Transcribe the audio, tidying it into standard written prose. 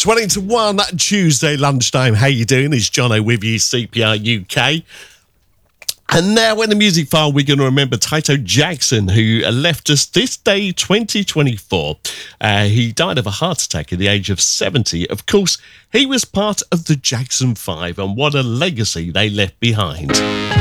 20 to 1 Tuesday lunchtime. How you doing? It's Jono with you, CPR UK. And now in the music file, we're going to remember Tyto Jackson, who left us this day, 2024. He died of a heart attack at the age of 70. Of course, he was part of the Jackson 5, and what a legacy they left behind.